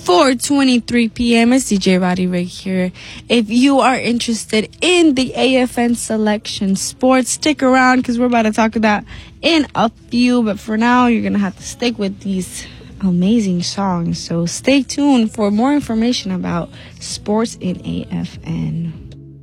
4:23 p.m. It's DJ Roddy Rig here. If you are interested in the AFN Selection Sports, stick around because we're about to talk about in a few. But for now, you're going to have to stick with these amazing songs. So stay tuned for more information about sports in AFN.